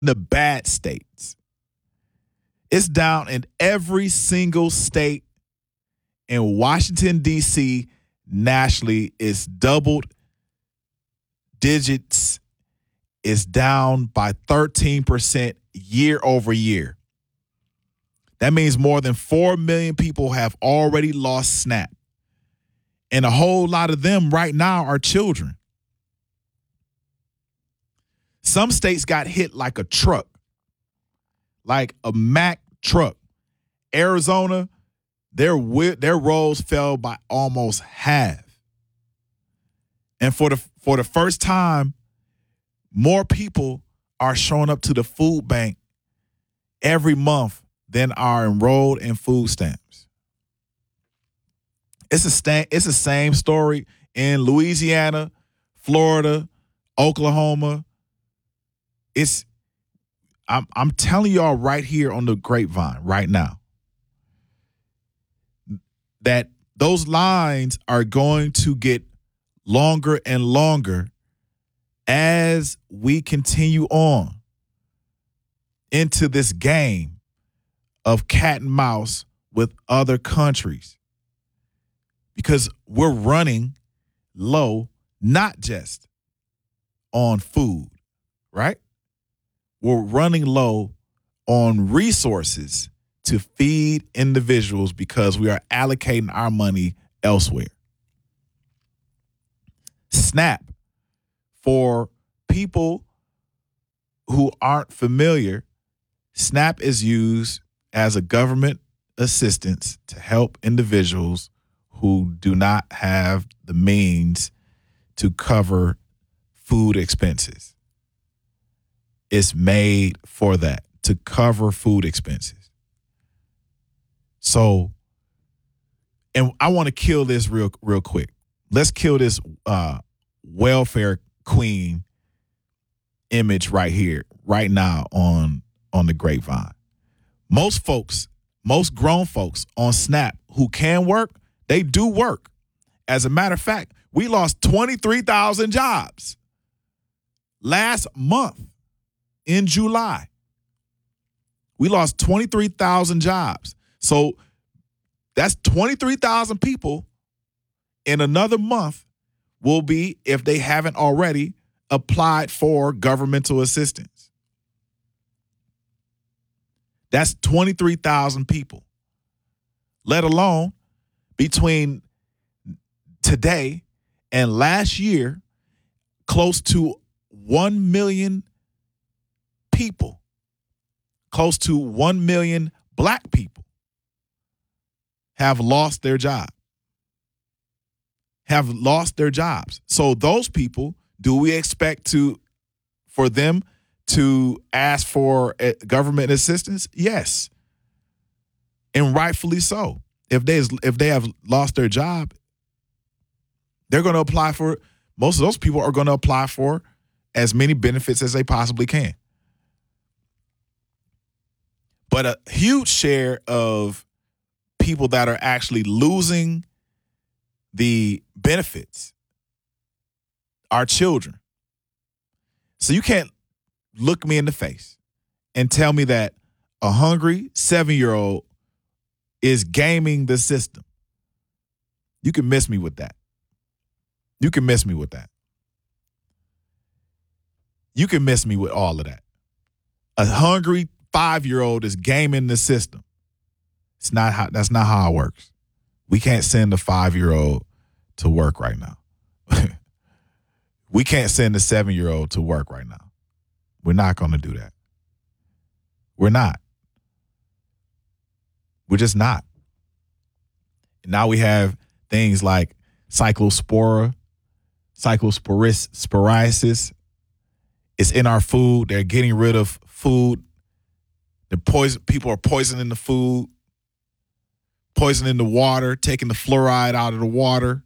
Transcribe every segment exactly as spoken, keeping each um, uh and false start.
the bad states. It's down in every single state in Washington, D C, nationally. It's doubled digits. It's down by thirteen percent year over year. That means more than four million people have already lost SNAP. And a whole lot of them right now are children. Some states got hit like a truck, like a Mack truck. Arizona, their their rolls fell by almost half. And for the for the first time, more people are showing up to the food bank every month than are enrolled in food stamps. It's a sta- it's the same story in Louisiana, Florida, Oklahoma. It's I'm I'm telling y'all right here on the grapevine right now that those lines are going to get longer and longer as we continue on into this game of cat and mouse with other countries. Because we're running low, not just on food, right? We're running low on resources to feed individuals because we are allocating our money elsewhere. SNAP, for people who aren't familiar, SNAP is used as a government assistance to help individuals who do not have the means to cover food expenses. It's made for that, to cover food expenses. So, and I want to kill this real real quick. Let's kill this uh, welfare queen image right here, right now on, on the grapevine. Most folks, most grown folks on SNAP who can work, they do work. As a matter of fact, we lost twenty-three thousand jobs last month in July. We lost twenty-three thousand jobs. So that's twenty-three thousand people in another month will be, if they haven't already, applied for governmental assistance. That's twenty-three thousand people, let alone between today and last year, close to one million people, close to one million black people have lost their job, have lost their jobs. So those people, do we expect to, for them to ask for government assistance? Yes. And rightfully so. If they if they have lost their job, they're going to apply for, most of those people are going to apply for as many benefits as they possibly can. But a huge share of people that are actually losing the benefits are children. So you can't look me in the face and tell me that a hungry seven-year-old is gaming the system. You can miss me with that. You can miss me with that. You can miss me with all of that. A hungry five-year-old is gaming the system. It's not how, that's not how it works. We can't send a five-year-old to work right now. We can't send a seven-year-old to work right now. We're not going to do that. We're not. We're just not. Now we have things like cyclospora, cyclosporiasis. It's in our food. They're getting rid of food. The poison, people are poisoning the food, poisoning the water, taking the fluoride out of the water.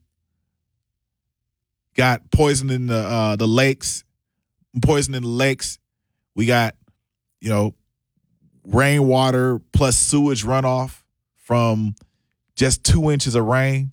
Got poison in the uh, the lakes, poison in the lakes. We got, you know, rainwater plus sewage runoff from just two inches of rain.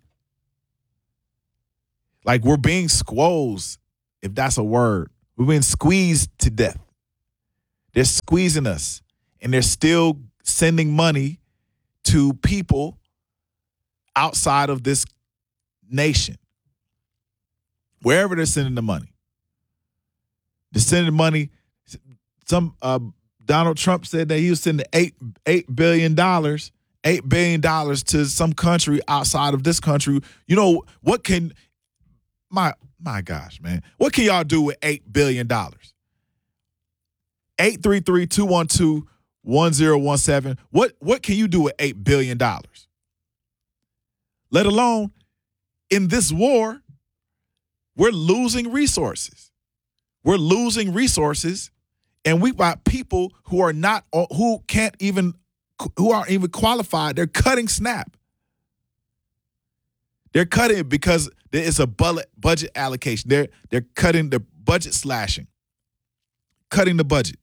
Like, we're being squoze, if that's a word. We're being squeezed to death. They're squeezing us, and they're still sending money to people outside of this nation, wherever they're sending the money. They're sending money. Some uh, Donald Trump said that he was sending eight eight billion dollars, eight billion dollars to some country outside of this country. You know what can my my gosh, man, what can y'all do with eight billion dollars? eight three three, two one two, one zero one seven. What what can you do with eight billion dollars? Let alone in this war, we're losing resources. We're losing resources, and we got people who are not, who can't even, who aren't even qualified. They're cutting SNAP. They're cutting it because there is a budget allocation. They're they're cutting the budget slashing, cutting the budget.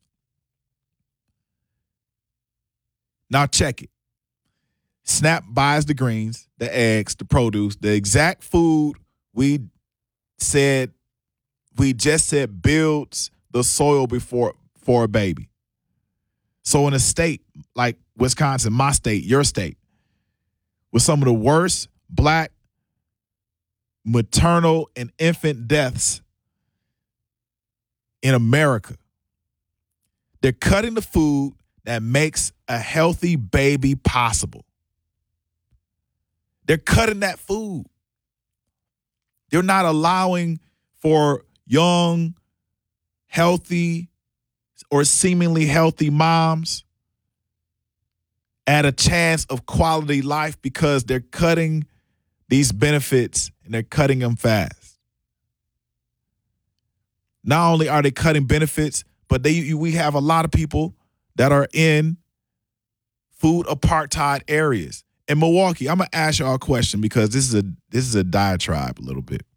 Now check it. SNAP buys the greens, the eggs, the produce, the exact food we said, we just said builds the soil before for a baby. So in a state like Wisconsin, my state, your state, with some of the worst black maternal and infant deaths in America, they're cutting the food that makes a healthy baby possible. They're cutting that food. They're not allowing for young, healthy, or seemingly healthy moms at a chance of quality life because they're cutting these benefits and they're cutting them fast. Not only are they cutting benefits, but they we have a lot of people that are in food apartheid areas. In Milwaukee, I'm gonna ask y'all a question because this is a this is a diatribe a little bit.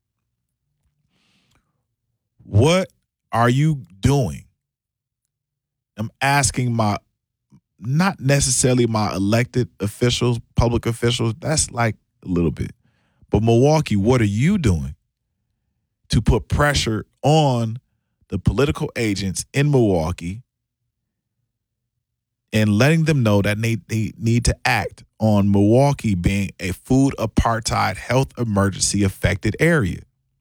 What are you doing? I'm asking my, not necessarily my elected officials, public officials, that's like a little bit. But Milwaukee, what are you doing to put pressure on the political agents in Milwaukee and letting them know that they, they need to act on Milwaukee being a food apartheid health emergency affected area?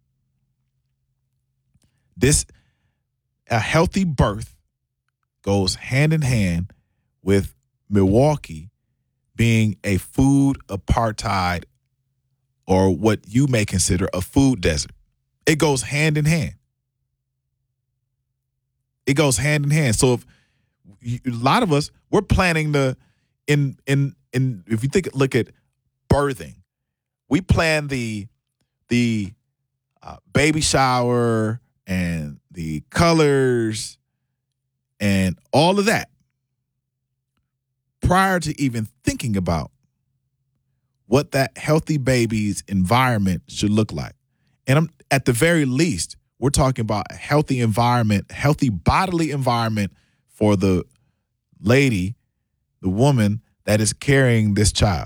This, a healthy birth goes hand in hand with Milwaukee being a food apartheid, or what you may consider a food desert. It goes hand in hand. It goes hand in hand. So if you, a lot of us, we're planning the, in, in, in, if you think, look at birthing, we plan the, the uh, baby shower and the colors and all of that prior to even thinking about what that healthy baby's environment should look like. And I'm, at the very least, we're talking about a healthy environment, healthy bodily environment for the lady, the woman that is carrying this child.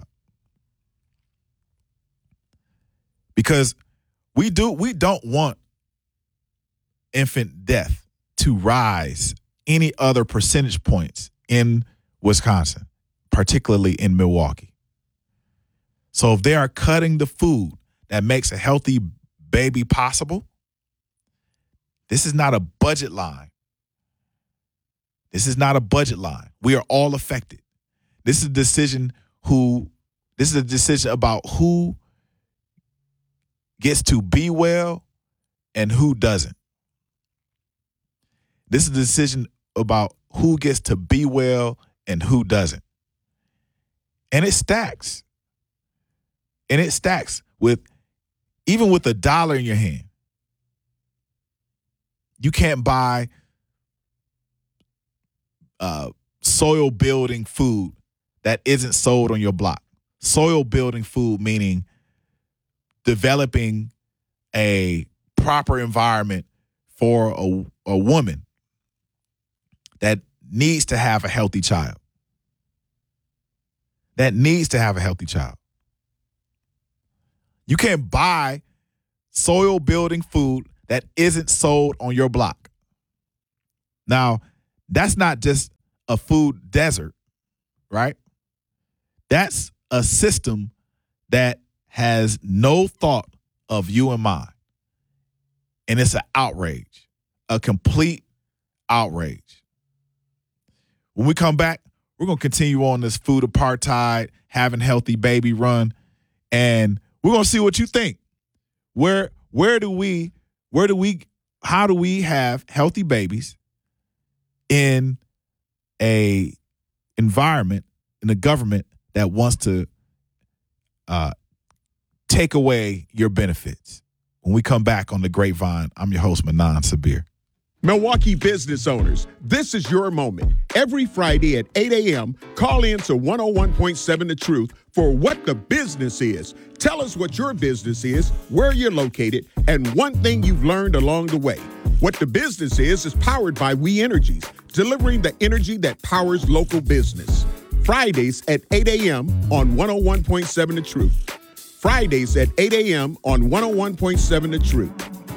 Because we do, we don't want infant death to rise any other percentage points in Wisconsin, particularly in Milwaukee. So if they are cutting the food that makes a healthy baby possible, this is not a budget line. This is not a budget line. We are all affected. This is a decision who, this is a decision about who gets to be well and who doesn't. This is a decision about who gets to be well and who doesn't. And it stacks. And it stacks with, even with a dollar in your hand. You can't buy uh, soil building food that isn't sold on your block. Soil building food meaning developing a proper environment for a, a woman that needs to have a healthy child. That needs to have a healthy child. You can't buy soil building food that isn't sold on your block. Now, that's not just a food desert, right? That's a system that has no thought of you and mine. And it's an outrage, a complete outrage. When we come back, we're going to continue on this food apartheid, having healthy baby run, and we're going to see what you think. Where where do we where do we how do we have healthy babies in a environment, in a government that wants to uh, take away your benefits? When we come back on The Grapevine, I'm your host, Manan Sabir. Milwaukee business owners, this is your moment. Every Friday at eight a.m., call in to one oh one point seven The Truth for What the Business Is. Tell us what your business is, where you're located, and one thing you've learned along the way. What the Business Is is powered by We Energies, delivering the energy that powers local business. Fridays at eight a.m. on one oh one point seven The Truth. Fridays at eight a.m. on one oh one point seven The Truth.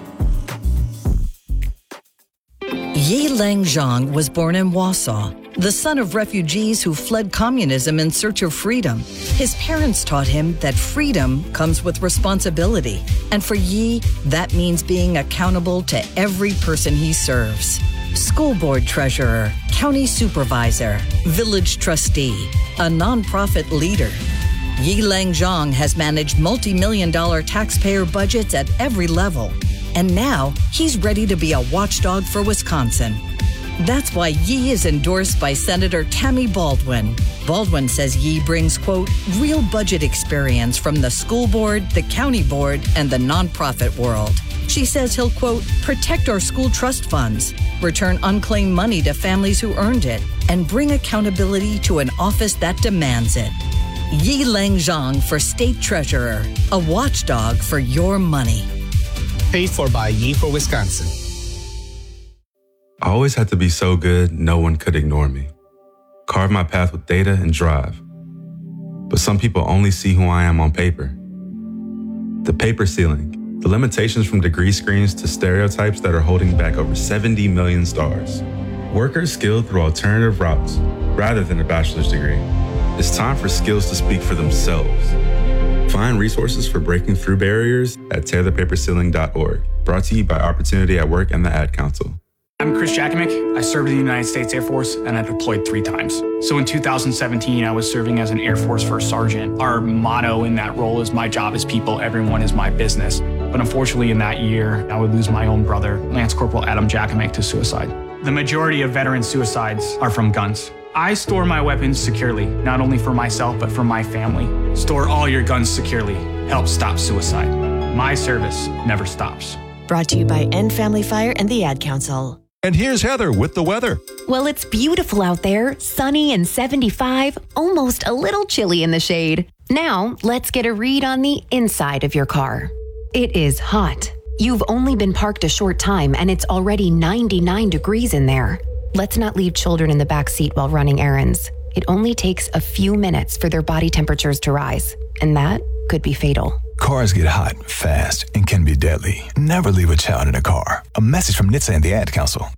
Yi-Lang Zhang was born in Warsaw, the son of refugees who fled communism in search of freedom. His parents taught him that freedom comes with responsibility. And for Yi, that means being accountable to every person he serves. School board treasurer, county supervisor, village trustee, a nonprofit leader. Yi-Lang Zhang has managed multi-million dollar taxpayer budgets at every level. And now he's ready to be a watchdog for Wisconsin. That's why Yi is endorsed by Senator Tammy Baldwin. Baldwin says Yi brings, quote, real budget experience from the school board, the county board, and the nonprofit world. She says he'll, quote, protect our school trust funds, return unclaimed money to families who earned it, and bring accountability to an office that demands it. Yi-Lang Zhang for state treasurer, a watchdog for your money. Paid for by Yi for Wisconsin. I always had to be so good, no one could ignore me. Carve my path with data and drive. But some people only see who I am on paper. The paper ceiling, the limitations from degree screens to stereotypes that are holding back over seventy million stars. Workers skilled through alternative routes, rather than a bachelor's degree. It's time for skills to speak for themselves. Find resources for breaking through barriers at tear the paper ceiling dot org. Brought to you by Opportunity at Work and the Ad Council. I'm Chris Jakomick. I served in the United States Air Force and I deployed three times. So in two thousand seventeen, I was serving as an Air Force First Sergeant. Our motto in that role is my job is people, everyone is my business. But unfortunately in that year, I would lose my own brother, Lance Corporal Adam Jakomick, to suicide. The majority of veteran suicides are from guns. I store my weapons securely, not only for myself, but for my family. Store all your guns securely. Help stop suicide. My service never stops. Brought to you by End Family Fire and the Ad Council. And here's Heather with the weather. Well, it's beautiful out there, sunny and seventy-five, almost a little chilly in the shade. Now, let's get a read on the inside of your car. It is hot. You've only been parked a short time and it's already ninety-nine degrees in there. Let's not leave children in the back seat while running errands. It only takes a few minutes for their body temperatures to rise, and that could be fatal. Cars get hot, fast, and can be deadly. Never leave a child in a car. A message from N H T S A and the Ad Council.